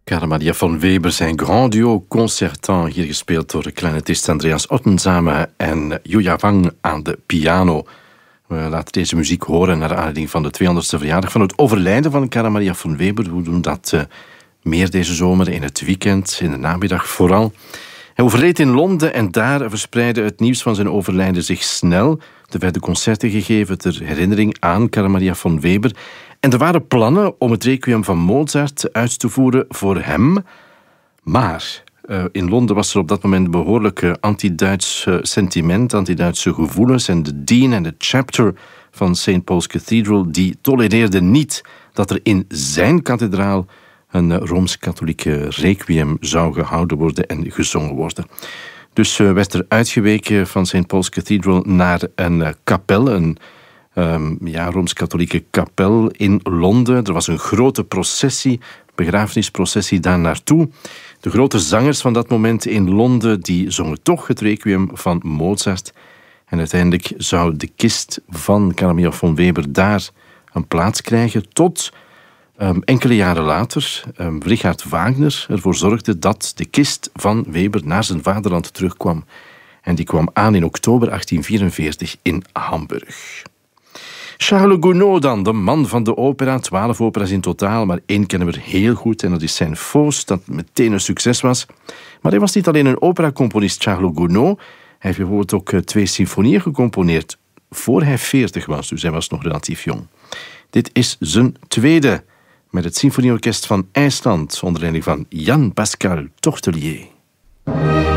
Carl Maria von Weber, zijn grand duo concertant, hier gespeeld door de clarinetist Andreas Ottenzame en Yuya Wang aan de piano. We laten deze muziek horen naar aanleiding van de 200ste verjaardag van het overlijden van Carl Maria von Weber. We doen dat meer deze zomer, in het weekend, in de namiddag vooral. Hij overleed in Londen en daar verspreidde het nieuws van zijn overlijden zich snel. Er werden concerten gegeven ter herinnering aan Carl Maria von Weber. En er waren plannen om het requiem van Mozart uit te voeren voor hem. Maar in Londen was er op dat moment behoorlijk anti-Duits sentiment, anti-Duitse gevoelens. En de dean en de chapter van St. Paul's Cathedral die tolereerden niet dat er in zijn kathedraal een Rooms-katholieke requiem zou gehouden worden en gezongen worden. Dus werd er uitgeweken van St. Paul's Cathedral naar een kapel, een Rooms-katholieke kapel in Londen. Er was een grote processie, begrafenisprocessie daar naartoe. De grote zangers van dat moment in Londen, die zongen toch het requiem van Mozart. En uiteindelijk zou de kist van Carl Maria von Weber daar een plaats krijgen, tot enkele jaren later Richard Wagner ervoor zorgde dat de kist van Weber naar zijn vaderland terugkwam. En die kwam aan in oktober 1844 in Hamburg. Charles Gounod dan, de man van de opera. 12 opera's in totaal, maar één kennen we heel goed. En dat is Saint-Faust, dat meteen een succes was. Maar hij was niet alleen een operacomponist, Charles Gounod. Hij heeft bijvoorbeeld ook 2 symfonieën gecomponeerd voor hij 40 was. Dus hij was nog relatief jong. Dit is zijn tweede, met het Symfonieorkest van IJsland, onder leiding van Jan Pascal Tortelier.